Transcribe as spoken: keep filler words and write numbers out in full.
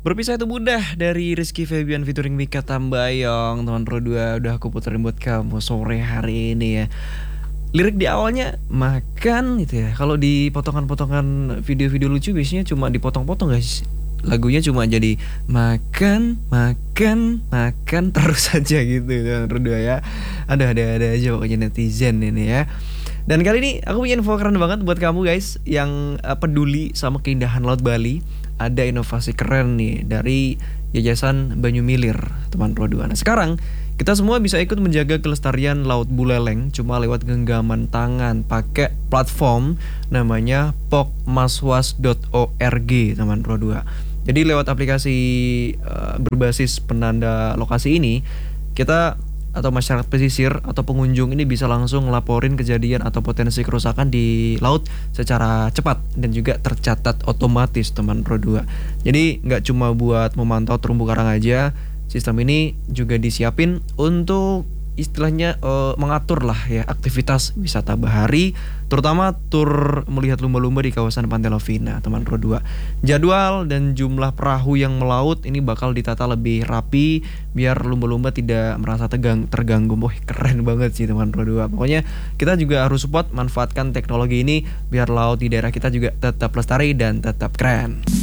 Berpisah itu mudah dari Rizky Febian featuring Mika Tambayong. Teman Pro dua udah aku puterin buat kamu sore hari ini ya. Lirik di awalnya makan gitu ya. Kalau di potongan-potongan video-video lucu biasanya cuma dipotong-potong guys. Lagunya cuma jadi makan, makan, makan terus aja gitu Teman Pro dua ya. Ada ada ada aja pokoknya netizen ini ya. Dan kali ini aku punya info keren banget buat kamu guys yang uh, peduli sama keindahan Laut Bali. Ada inovasi keren nih dari Yayasan Banyu Milir, teman Pro dua. Nah, sekarang kita semua bisa ikut menjaga kelestarian Laut Buleleng cuma lewat genggaman tangan pakai platform namanya pokmaswas dot org, teman Pro dua. Jadi lewat aplikasi uh, berbasis penanda lokasi ini, kita atau masyarakat pesisir atau pengunjung ini bisa langsung ngelaporin kejadian atau potensi kerusakan di laut secara cepat dan juga tercatat otomatis, teman Pro dua. Jadi nggak cuma buat memantau terumbu karang aja, sistem ini juga disiapin untuk istilahnya uh, mengatur lah ya aktivitas wisata bahari, terutama tur melihat lumba-lumba di kawasan Pantai Lovina, teman Pro dua. Jadwal dan jumlah perahu yang melaut ini bakal ditata lebih rapi biar lumba-lumba tidak merasa tegang, terganggu. Wah, keren banget sih teman Pro dua. Pokoknya kita juga harus support manfaatkan teknologi ini biar laut di daerah kita juga tetap lestari dan tetap keren.